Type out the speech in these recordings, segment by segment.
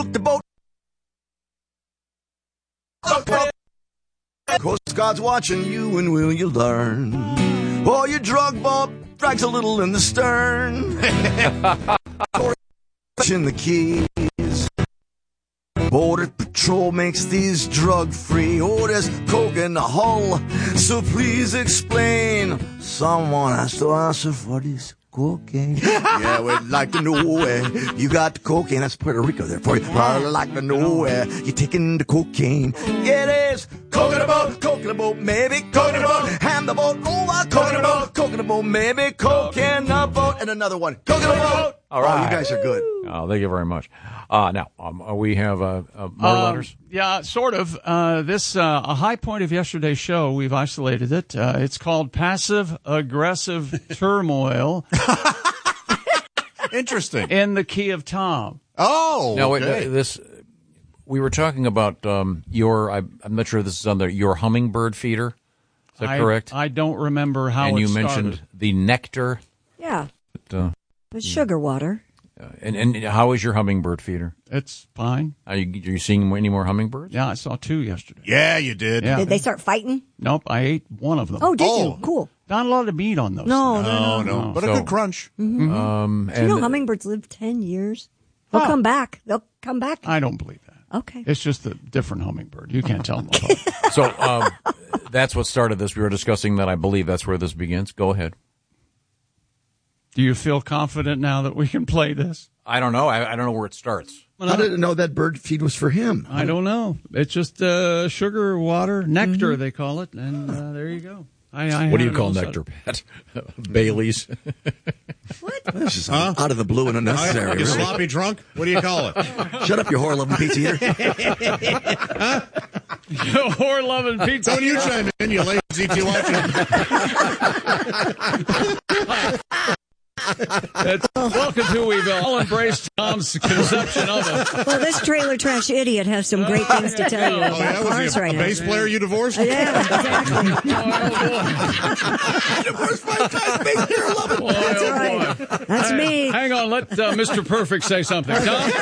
the boat. Coast Guard's watching you, and will you learn? Oh, your drug boat drags a little in the stern. In the keys. Border Patrol makes these drug-free. Oh, there's coke in the hull, so please explain. Someone has to answer for this cocaine. Yeah, we'd like to know where you got the cocaine. That's Puerto Rico there for you. I'd like to know where you're taking the cocaine. Yeah, there's coke in the boat, maybe coke in the boat. Hand the boat over, coke in the boat, maybe coke in the boat. And another one, coke in the boat. All right. Oh, you guys are good. Oh, thank you very much. Now, we have more letters? Yeah, sort of. This a high point of yesterday's show, we've isolated it. It's called Passive-Aggressive Turmoil. Interesting. In the Key of Tom. Oh, now, okay. We were talking about I'm not sure if this is on your hummingbird feeder. Is that correct? I don't remember how and it you started. mentioned the nectar. Yeah. It's sugar water. And how is your hummingbird feeder? It's fine. Are you seeing any more hummingbirds? Yeah, I saw 2 yesterday. Yeah, you did. Yeah. Did they start fighting? Nope, I ate one of them. Oh, did you? Cool. Not a lot of meat on those. No. But a good crunch. Mm-hmm. Do you know hummingbirds live 10 years? They'll come back. I don't believe that. Okay. It's just a different hummingbird. You can't tell them apart. So that's what started this. We were discussing that. I believe that's where this begins. Go ahead. Do you feel confident now that we can play this? I don't know. I don't know where it starts. How did it know that bird feed was for him? I don't know. It's just sugar, water, nectar, they call it. And there you go. What do you call nectar, Pat? Bailey's? What? This is out of the blue and unnecessary. You sloppy drunk? What do you call it? Shut up, you whore-loving pizza eater. You whore-loving pizza Don't you chime in, you lazy Tiwachi. Welcome to We've all embraced Tom's conception of it. Well, this trailer trash idiot has some great things to tell you about cars right a now. bass player you divorced? Yeah, exactly. Divorced 5 times, bass player, love it. That's right. That's me. Hang on, let Mr. Perfect say something. Tom?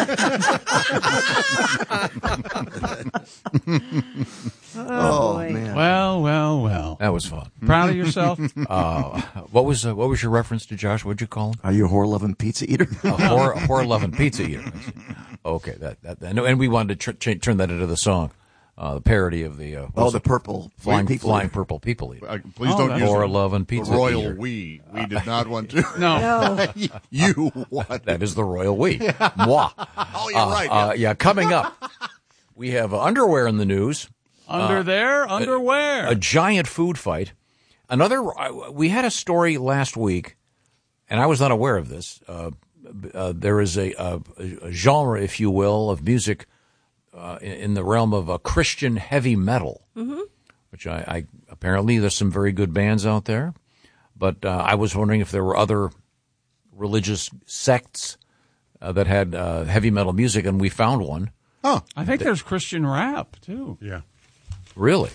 Oh, boy. man. Well. That was fun. Proud of yourself? What was your reference to Josh? What'd you call him? Are you a whore-loving pizza eater? A whore-loving pizza eater. Okay, that and we wanted to turn that into the song, the parody of the the purple flying people. purple people eater. Please don't use whore-loving pizza the royal eater. we. We did not want to. No. You want That is the royal we. Moi. Oh, you're right. Yeah, coming up, we have underwear in the news. Underwear. A giant food fight. We had a story last week, and I was not aware of this. There is a genre, if you will, of music in the realm of Christian heavy metal, which I apparently there's some very good bands out there. But I was wondering if there were other religious sects that had heavy metal music, and we found one. Oh, I think there's Christian rap, too. yeah. Really?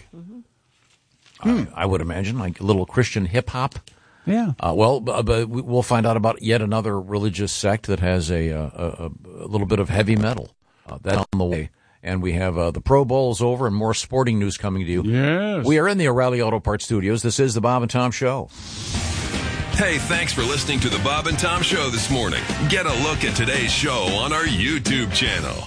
I would imagine, like a little Christian hip-hop. Yeah. But we'll find out about yet another religious sect that has a little bit of heavy metal. That's on the way. And we have the Pro Bowl's over and more sporting news coming to you. Yes. We are in the O'Reilly Auto Parts studios. This is the Bob and Tom Show. Hey, thanks for listening to the Bob and Tom Show this morning. Get a look at today's show on our YouTube channel.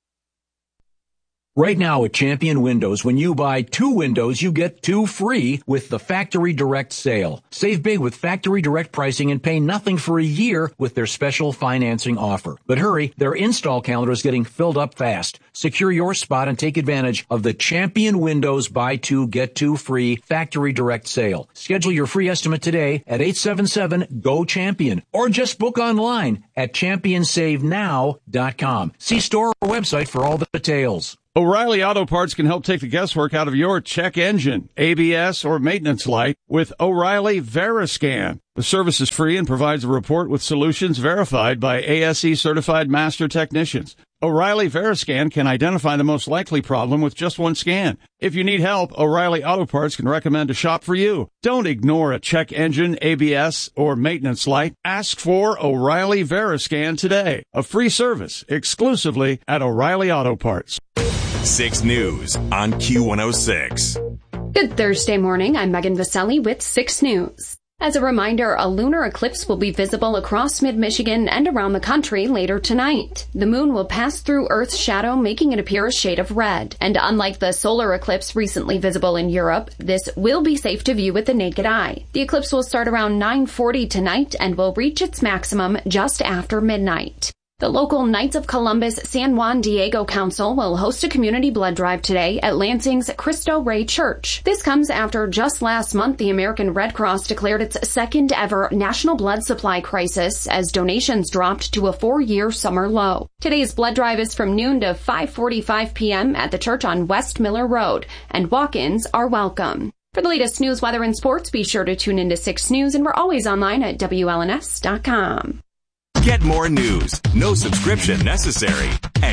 Right now at Champion Windows, when you buy 2 windows, you get 2 free with the Factory Direct sale. Save big with Factory Direct pricing and pay nothing for a year with their special financing offer. But hurry, their install calendar is getting filled up fast. Secure your spot and take advantage of the Champion Windows buy 2, get 2 free Factory Direct sale. Schedule your free estimate today at 877-GO-CHAMPION or just book online at championsavenow.com. See store or website for all the details. O'Reilly Auto Parts can help take the guesswork out of your check engine, ABS, or maintenance light with O'Reilly Veriscan. The service is free and provides a report with solutions verified by ASE certified master technicians. O'Reilly Veriscan can identify the most likely problem with just one scan. If you need help, O'Reilly Auto Parts can recommend a shop for you. Don't ignore a check engine, ABS, or maintenance light. Ask for O'Reilly Veriscan today. A free service exclusively at O'Reilly Auto Parts. 6 News on Q106. Good Thursday morning. I'm Megan Vaselli with 6 News. As a reminder, a lunar eclipse will be visible across mid-Michigan and around the country later tonight. The moon will pass through Earth's shadow, making it appear a shade of red. And unlike the solar eclipse recently visible in Europe, this will be safe to view with the naked eye. The eclipse will start around 9:40 tonight and will reach its maximum just after midnight. The local Knights of Columbus San Juan Diego Council will host a community blood drive today at Lansing's Cristo Rey Church. This comes after just last month the American Red Cross declared its second ever national blood supply crisis as donations dropped to a 4-year summer low. Today's blood drive is from noon to 5:45 p.m. at the church on West Miller Road, and walk-ins are welcome. For the latest news, weather, and sports, be sure to tune into 6 News, and we're always online at WLNS.com. Get more news, no subscription necessary, at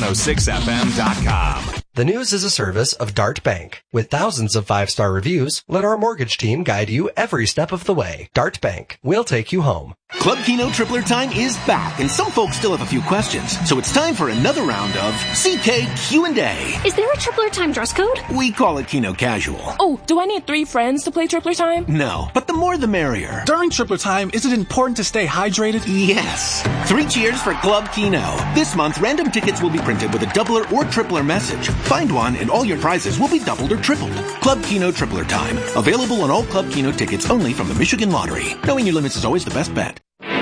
Q106FM.com. The News is a service of Dart Bank. With thousands of 5-star reviews, let our mortgage team guide you every step of the way. Dart Bank. We'll take you home. Club Keno Tripler Time is back, and some folks still have a few questions. So it's time for another round of CK Q&A. Is there a Tripler Time dress code? We call it Keno Casual. Oh, do I need 3 friends to play Tripler Time? No, but the more the merrier. During Tripler Time, is it important to stay hydrated? Yes. 3 cheers for Club Keno. This month, random tickets will be printed with a doubler or tripler message. Find one and all your prizes will be doubled or tripled. Club Keno Tripler Time. Available on all Club Keno tickets only from the Michigan Lottery. Knowing your limits is always the best bet.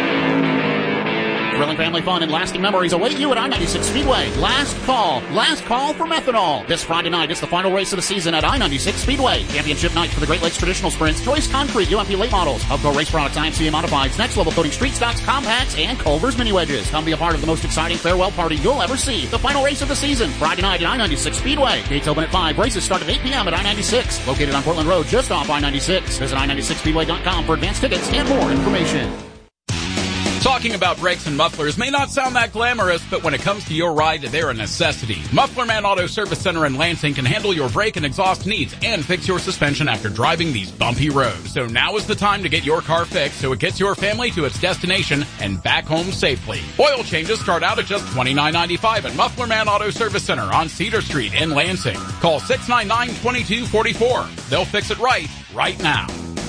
Thrilling family fun and lasting memories await you at I-96 Speedway. Last call for methanol. This Friday night, it's the final race of the season at I-96 Speedway. Championship night for the Great Lakes Traditional Sprints, Choice Concrete, UMP Late Models, Hubco Race Products, IMCA Modifieds, Next Level Coating, Street Stocks, Compacts, and Culver's Mini Wedges. Come be a part of the most exciting farewell party you'll ever see. The final race of the season, Friday night at I-96 Speedway. Gates open at 5. Races start at 8 p.m. at I-96. Located on Portland Road, just off I-96. Visit I96Speedway.com for advanced tickets and more information. Talking about brakes and mufflers may not sound that glamorous, but when it comes to your ride, they're a necessity. Muffler Man Auto Service Center in Lansing can handle your brake and exhaust needs and fix your suspension after driving these bumpy roads. So now is the time to get your car fixed so it gets your family to its destination and back home safely. Oil changes start out at just $29.95 at Muffler Man Auto Service Center on Cedar Street in Lansing. Call 699-2244. They'll fix it right now.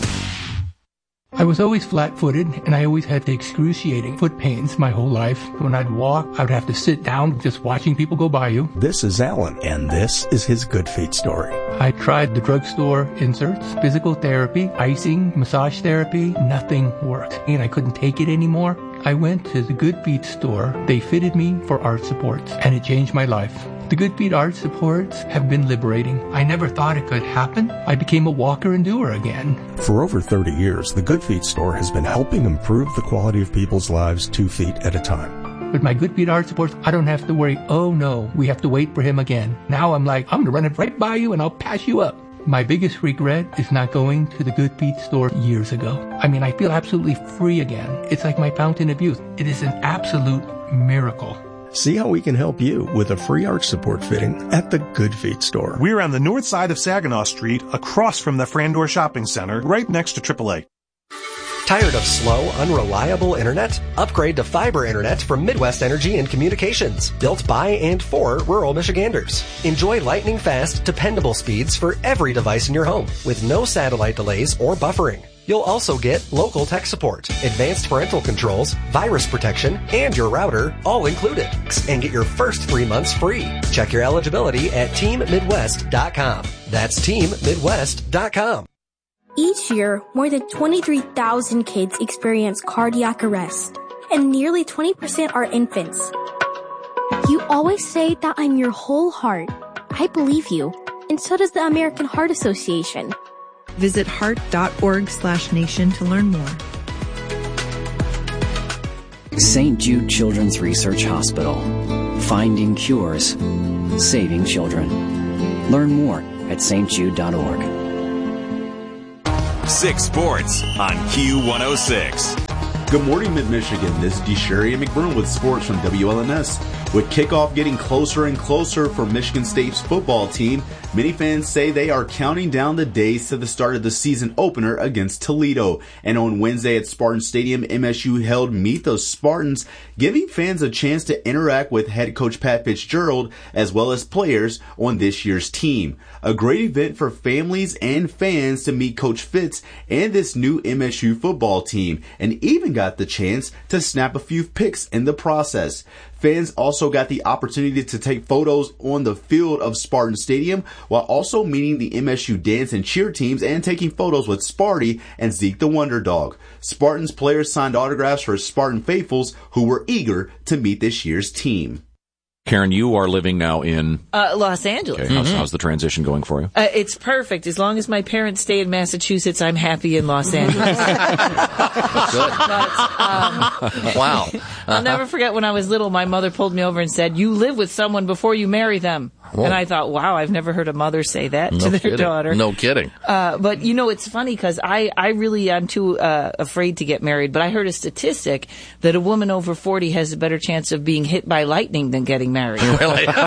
I was always flat-footed, and I always had the excruciating foot pains my whole life. When I'd walk, I would have to sit down just watching people go by you. This is Alan, and this is his Good Feet story. I tried the drugstore inserts, physical therapy, icing, massage therapy. Nothing worked, and I couldn't take it anymore. I went to the Good Feet store. They fitted me for arch supports, and it changed my life. The Good Feet arch supports have been liberating. I never thought it could happen. I became a walker and doer again. For over 30 years, the Good Feet store has been helping improve the quality of people's lives 2 feet at a time. With my Good Feet arch supports, I don't have to worry, oh no, we have to wait for him again. Now I'm like, I'm going to run it right by you and I'll pass you up. My biggest regret is not going to the Good Feet store years ago. I mean, I feel absolutely free again. It's like my fountain of youth. It is an absolute miracle. See how we can help you with a free arch support fitting at the Good Feet store. We're on the north side of Saginaw Street, across from the Frandor Shopping Center, right next to AAA. Tired of slow, unreliable internet? Upgrade to fiber internet from Midwest Energy and Communications, built by and for rural Michiganders. Enjoy lightning-fast, dependable speeds for every device in your home, with no satellite delays or buffering. You'll also get local tech support, advanced parental controls, virus protection, and your router all included. And get your first 3 months free. Check your eligibility at teammidwest.com. That's teammidwest.com. Each year, more than 23,000 kids experience cardiac arrest, and nearly 20% are infants. You always say that I'm your whole heart. I believe you, and so does the American Heart Association. Visit heart.org/nation to learn more. St. Jude Children's Research Hospital. Finding cures. Saving children. Learn more at stjude.org. 6 Sports on Q106. Good morning, Mid-Michigan. This is DeSherry McBurnell with sports from WLNS. With kickoff getting closer and closer for Michigan State's football team, many fans say they are counting down the days to the start of the season opener against Toledo. And on Wednesday at Spartan Stadium, MSU held Meet the Spartans, giving fans a chance to interact with head coach Pat Fitzgerald as well as players on this year's team. A great event for families and fans to meet Coach Fitz and this new MSU football team, and even got the chance to snap a few pics in the process. Fans also got the opportunity to take photos on the field of Spartan Stadium while also meeting the MSU dance and cheer teams and taking photos with Sparty and Zeke the Wonder Dog. Spartans players signed autographs for Spartan faithfuls who were eager to meet this year's team. Karen, you are living now in Los Angeles. Okay, how's the transition going for you? It's perfect. As long as my parents stay in Massachusetts, I'm happy in Los Angeles. Wow. I'll never forget when I was little, my mother pulled me over and said, "You live with someone before you marry them." Whoa. And I thought, wow, I've never heard a mother say that to their daughter. No kidding. But, it's funny because I'm too afraid to get married. But I heard a statistic that a woman over 40 has a better chance of being hit by lightning than getting married. Really? Hey,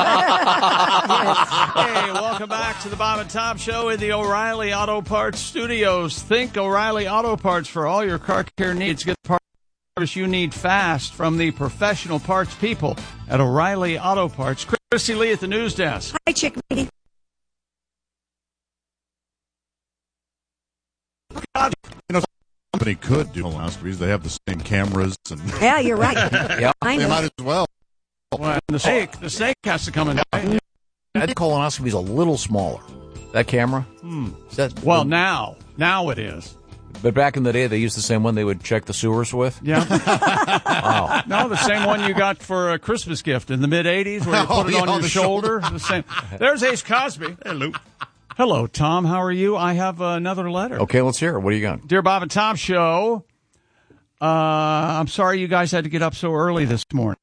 welcome back to the Bob and Tom Show in the O'Reilly Auto Parts Studios. Think O'Reilly Auto Parts for all your car care needs. Get the parts you need fast from the professional parts people at O'Reilly Auto Parts. Christy Lee at the news desk. Hi, Chick Lady. Somebody could do colonoscopies. They have the same cameras. And Yeah, you're right. Yeah, I know. they might as well. Well, the snake has to come in. I think colonoscopy is a little smaller. That camera? Well, now it is. But back in the day, they used the same one they would check the sewers with? Yeah. Wow. No, the same one you got for a Christmas gift in the mid-'80s where you put it on your shoulder. The same. There's Ace Cosby. Hello. Hello, Tom. How are you? I have another letter. Okay, let's hear it. What do you got? Dear Bob and Tom Show, I'm sorry you guys had to get up so early this morning.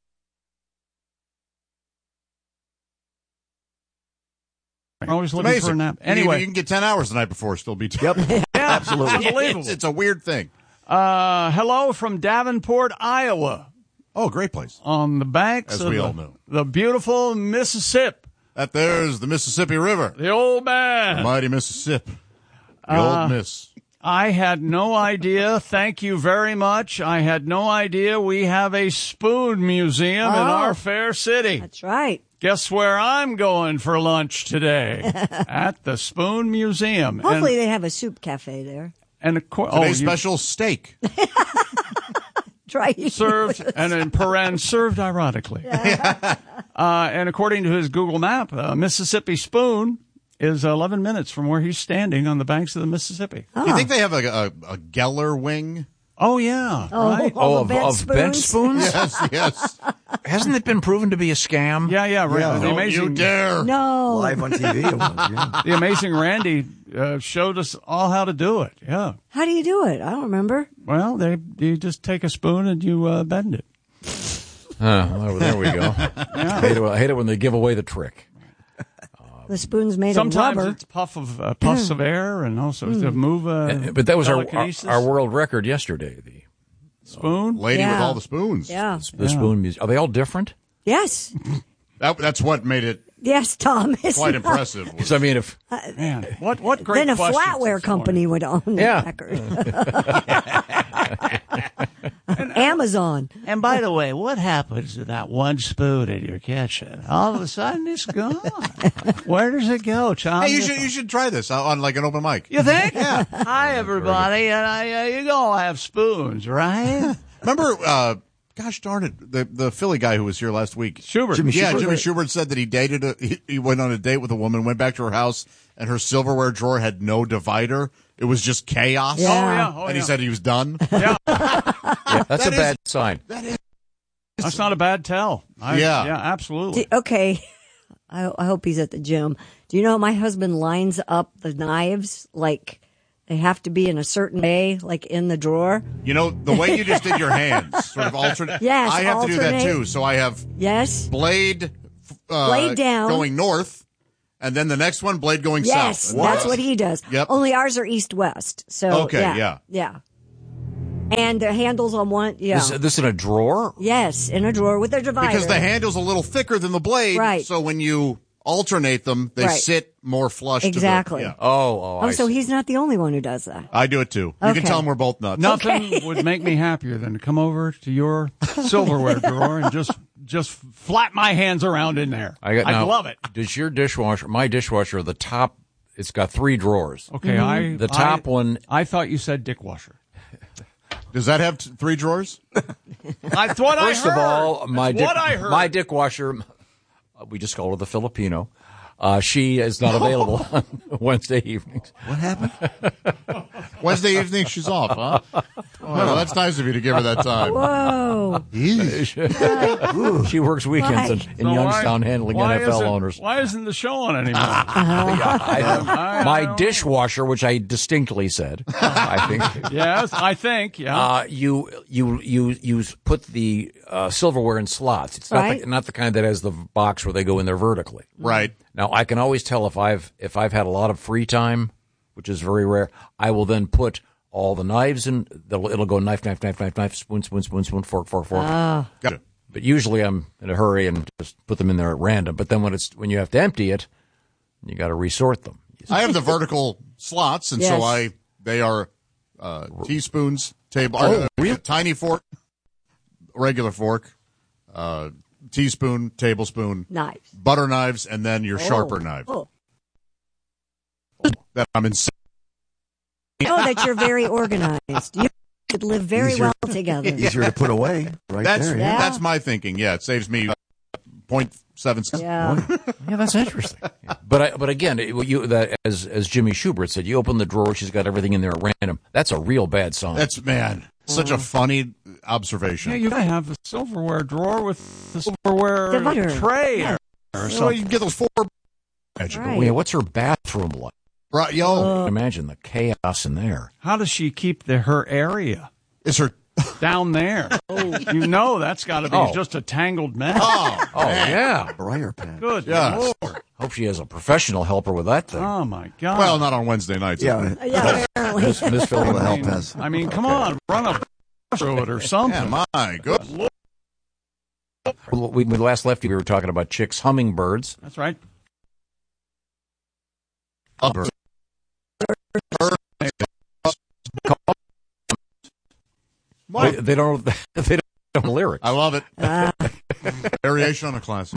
I'm always looking for a nap. Anyway, you can get 10 hours the night before, still be. Yep. Yeah, absolutely. Unbelievable. It's a weird thing. Hello from Davenport, Iowa. Oh, great place. On the banks As of we all know. the beautiful Mississippi. That there's the Mississippi River. The old man. The mighty Mississippi. The old miss. I had no idea. Thank you very much. I had no idea we have a spoon museum in our fair city. That's right. Guess where I'm going for lunch today? At the Spoon Museum. Hopefully they have a soup cafe there. And today's special steak. Try served, and in paren, served ironically. And according to his Google map, Mississippi Spoon is 11 minutes from where he's standing on the banks of the Mississippi. Oh. You think they have a Geller wing? Oh, yeah. Right. Of bench spoons? Yes. Hasn't it been proven to be a scam? Yeah. The Don't amazing, you dare. No. Live on TV. The amazing Randy showed us all how to do it. Yeah. How do you do it? I don't remember. Well, you just take a spoon and you bend it. Well, there we go. Yeah. I hate it when they give away the trick. The spoon's made Sometimes of rubber. it's puffs of air, and also to move. But that was telekinesis. our world record yesterday. The spoon lady with all the spoons. Yeah. The spoon music. Are they all different? Yes. That's what made it. Yes, Tom. Quite impressive. So, I mean, if man, what great. Then a questions flatware this company would own the record. Amazon. And by the way, what happens to that one spoon in your kitchen? All of a sudden, it's gone. Where does it go, Tom? Hey, you should try this on like an open mic. You think? Yeah. Hi, everybody, and you all have spoons, right? Remember, gosh darn it, the Philly guy who was here last week, Schubert. Jimmy Schubert said that he dated he went on a date with a woman, went back to her house, and her silverware drawer had no divider. It was just chaos. Yeah. And he said he was done. Yeah. That's a bad sign. That's not a bad tell. Yeah, absolutely. Okay. I hope he's at the gym. Do you know my husband lines up the knives like they have to be in a certain way, like in the drawer? You know, the way you just did your hands, sort of alternate. Yes, I have to do that alternate. too. So I have blade down, going north. And then the next one, blade going south. Yes, that's what he does. Yep. Only ours are east-west. So okay, yeah. And the handles on one, This in a drawer? Yes, in a drawer with a divider. Because the handle's a little thicker than the blade, right? So when you alternate them, they sit more flush. Exactly. To the, Oh, so he's not the only one who does that. I do it too. You can tell them we're both nuts. Nothing would make me happier than to come over to your silverware drawer and just flap my hands around in there. I love it. Does your dishwasher, my dishwasher, the top, it's got 3 drawers. Okay, the top one. I thought you said dickwasher. Does that have 3 drawers? That's what I heard. First of all, my dickwasher. We just call her the Filipino. She is not available on Wednesday evenings. What happened? Wednesday evening, she's off, huh? Oh, well, that's nice of you to give her that time. Whoa. She works weekends in Youngstown handling NFL owners. Why isn't the show on anymore? My dishwasher, which I distinctly said, I think. Yes, I think, yeah. You put the silverware in slots. It's not the kind that has the box where they go in there vertically. Right. Now, I can always tell if I've had a lot of free time, which is very rare. I will then put all the knives in. It'll go knife, spoon, fork. Got it. But usually I'm in a hurry and just put them in there at random. But then when you have to empty it, you got to resort them. I have the vertical slots, and so they are teaspoons, tiny fork, regular fork, teaspoon, tablespoon, knives, butter knives, and then your sharper knives. That I'm insane. I know that you're very organized. You could live very well together. Easier to put away. That's my thinking. Yeah, it saves me 0.7 seconds. Yeah, that's interesting. But again, as Jimmy Schubert said, you open the drawer, she's got everything in there at random. That's a real bad sign. That's such a funny observation. Yeah, you gotta have the silverware drawer with the silverware tray or something. You can get those 4 magical. Wait, what's her bathroom like? Right, yo. Imagine the chaos in there. How does she keep her area? Is her down there? That's got to be just a tangled mess. Yeah, briar patch. Good Lord. Hope she has a professional helper with that thing. Oh my God. Well, not on Wednesday nights. Yeah, apparently. Miss Philly help us. I mean, come on, run a through it or something. Yeah, my good Lord. We last left you, we were talking about chicks, hummingbirds. That's right. They don't have lyrics. I love it. Variation on a classic.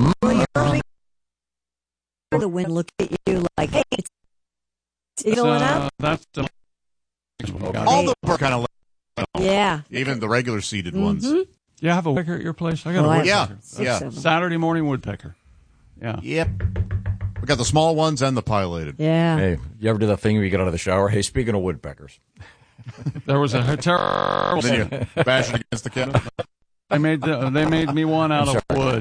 The wind looked at you like, hey, it's going up. That's all the kind of even the regular seeded ones. Do you have a woodpecker at your place? I got a woodpecker. Yeah. Saturday morning woodpecker. Yeah. Yep. We got the small ones and the pilated. Yeah. Hey, you ever do that thing where you get out of the shower? Hey, speaking of woodpeckers. There was a terrible. Then you bash it against the cabinet. They made me one out of wood.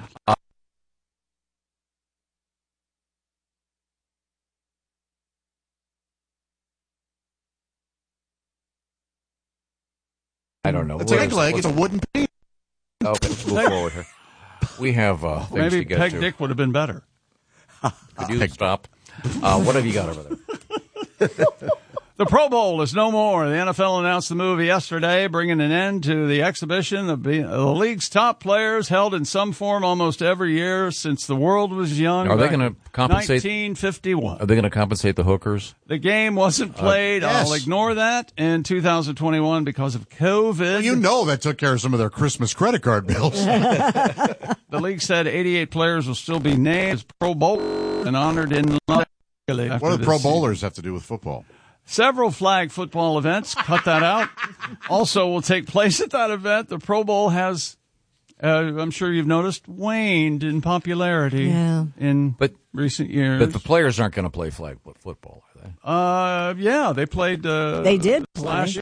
I don't know. It's a leg. It's a wooden piece. Okay, let's move forward here. We have things maybe to get Peg to. Dick would have been better. Could you stop? What have you got over there? The Pro Bowl is no more. The NFL announced the move yesterday, bringing an end to the exhibition of the league's top players held in some form almost every year since the world was young. Are they going to compensate? 1951. Are they going to compensate the hookers? The game wasn't played. Yes. I'll ignore that in 2021 because of COVID. Well, that took care of some of their Christmas credit card bills. The league said 88 players will still be named as Pro Bowl and honored in. What do the Pro Bowlers have to do with football? Several flag football events, cut that out, also will take place at that event. The Pro Bowl has, I'm sure you've noticed, waned in popularity in recent years. But the players aren't going to play flag football, are they? Yeah, they played. They did play. Last year.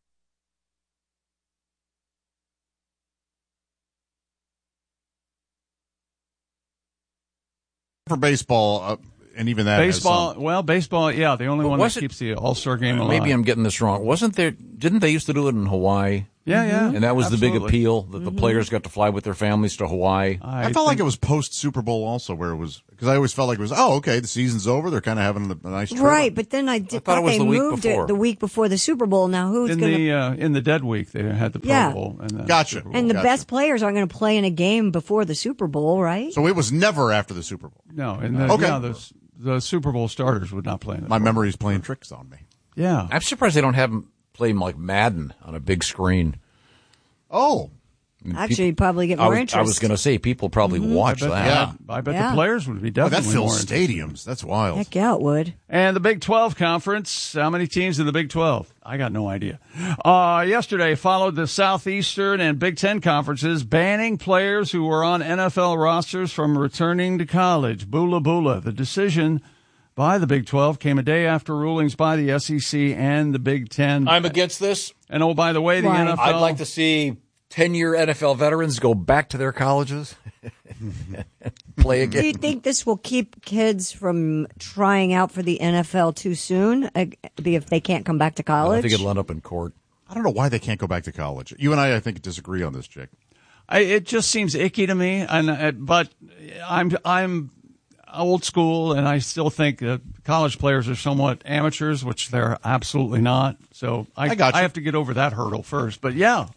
For baseball, and even that baseball, yeah, the only one that keeps the All-Star game alive. Maybe I'm getting this wrong. Didn't they used to do it in Hawaii? Yeah. And that was the big Absolutely. appeal, that the players got to fly with their families to Hawaii. I felt like it was post Super Bowl also, where it was, because I always felt like it was, okay, the season's over. They're kind of having a nice trip. Right, but then I thought it was they the week moved before. it the week before the Super Bowl. Now who's in going the to? in the dead week they had the Pro Yeah. Bowl. And the Gotcha. Super Bowl. And the best players aren't going to play in a game before the Super Bowl, right? So it was never after the Super Bowl. No, and the Super Bowl starters would not play in it. My memory's playing tricks on me. Yeah. I'm surprised they don't have them play like Madden on a big screen. Oh. Actually, you'd probably get more interest. I was going to say, people probably watch that. I bet Yeah. the players would be That definitely more fills stadiums. That's wild. Heck yeah, it would. And the Big 12 Conference, how many teams in the Big 12? I got no idea. Yesterday followed the Southeastern and Big 10 conferences banning players who were on NFL rosters from returning to college. Bula bula. The decision by the Big 12 came a day after rulings by the SEC and the Big 10. I'm against this. And oh, by the way, the Why? NFL... I'd like to see 10-year NFL veterans go back to their colleges, play again. Do you think this will keep kids from trying out for the NFL too soon if they can't come back to college? I think it'll end up in court. I don't know why they can't go back to college. You and I think, disagree on this, Jake. It just seems icky to me, but I'm old school, and I still think that college players are somewhat amateurs, which they're absolutely not. So I have to get over that hurdle first. But yeah,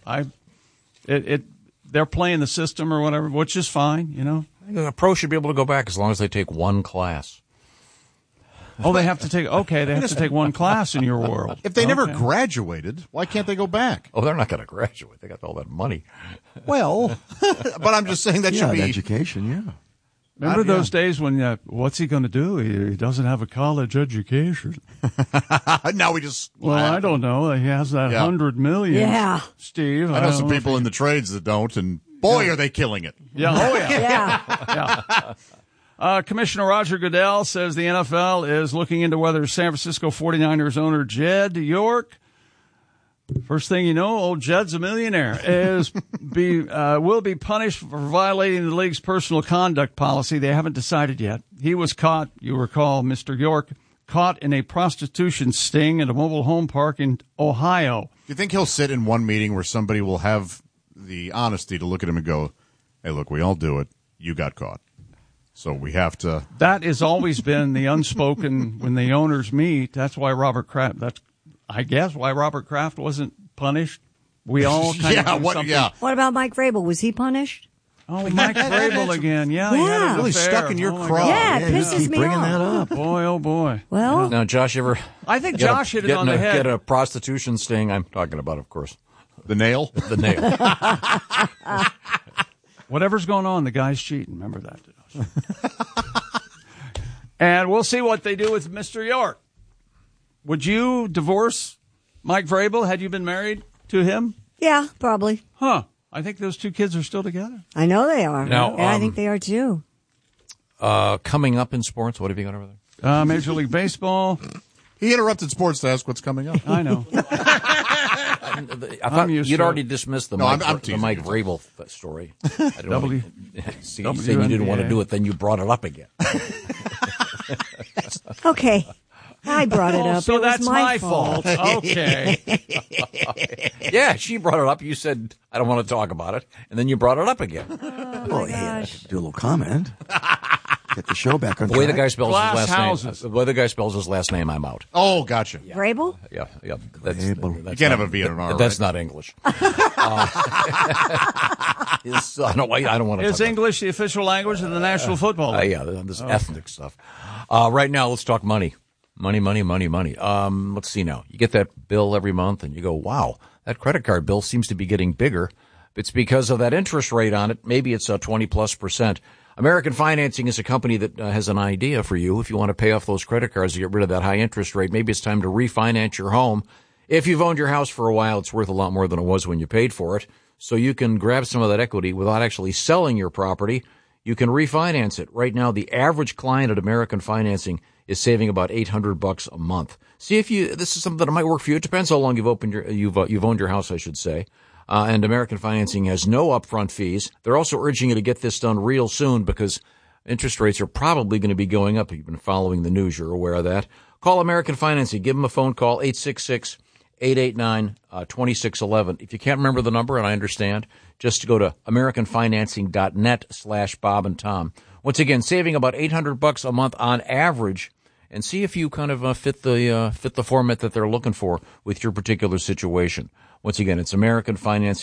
they're playing the system or whatever, which is fine, you know. A pro should be able to go back as long as they take one class. Oh, they have to take one class in your world. If they never graduated, why can't they go back? Oh, they're not going to graduate. They got all that money. Well, but I'm just saying that should be education. Yeah. Remember those days when, what's he going to do? He doesn't have a college education. Now we just. Well, I don't know. He has that $100 million. Yeah. Steve. I know some people in the trades that don't, and boy, are they killing it. Yeah. Oh, yeah. Yeah. Commissioner Roger Goodell says the NFL is looking into whether San Francisco 49ers owner Jed York, first thing you know, old Jed's a millionaire, will be punished for violating the league's personal conduct policy. They haven't decided yet. He was caught, you recall, Mr. York, caught in a prostitution sting at a mobile home park in Ohio. Do you think he'll sit in one meeting where somebody will have the honesty to look at him and go, hey, look, we all do it. You got caught. So we have to. That has always been the unspoken when the owners meet. That's why Robert Kraft, I guess why Robert Kraft wasn't punished. We all kind of do something. Yeah. What about Mike Vrabel? Was he punished? Oh, Mike Vrabel again. Yeah. He had an really affair. stuck in your my craw. God. Yeah, it pisses me bringing off. that up. Boy, oh boy. Well, Now, Josh, ever? I think Josh hit it on the head. Get a prostitution sting. I'm talking about, of course, The nail? the nail. Whatever's going on, the guy's cheating. Remember that. And we'll see what they do with Mr. York. Would you divorce Mike Vrabel had you been married to him? yeah, probably. Huh. I think those two kids are still together. I know they are. Now, and I think they are too. Coming up in sports, what have you got over there? Major League Baseball. He interrupted sports to ask what's coming up. I know. I thought used you'd to already dismissed the No, Mike, I'm the teasing Mike you. Vrabel story. I don't know. W- See, you said you didn't want to WNBA. do it, then you brought it up again. Okay. I brought it up. So It was that's my fault. Okay. Yeah, she brought it up. You said, I don't want to talk about it. And then you brought it up again. Oh, yeah, I could do a little comment. Get the show back on The way the track. guy spells Glass his last houses. name. The way the guy spells his last name, I'm out. Oh, gotcha. Vrabel? Yeah. That's You can't have a V and an R, That's right? not English. I don't want to Is talk English the official language of the National Football League? yeah, this ethnic stuff. Right now, let's talk money. Money. Let's see now. You get that bill every month and you go, wow, that credit card bill seems to be getting bigger. It's because of that interest rate on it. Maybe it's 20+%. American Financing is a company that has an idea for you. If you want to pay off those credit cards to get rid of that high interest rate, maybe it's time to refinance your home. If you've owned your house for a while, it's worth a lot more than it was when you paid for it. So you can grab some of that equity without actually selling your property. You can refinance it. Right now, the average client at American Financing is saving about $800 a month. See if this is something that might work for you. It depends how long you've owned your house, I should say. And American Financing has no upfront fees. They're also urging you to get this done real soon because interest rates are probably going to be going up. You've been following the news. You're aware of that. Call American Financing. Give them a phone call, 866 889-2611. If you can't remember the number, and I understand, just go to AmericanFinancing.net/Bob and Tom. Once again, saving about $800 a month on average, and see if you kind of fit the format that they're looking for with your particular situation. Once again, it's American Financing.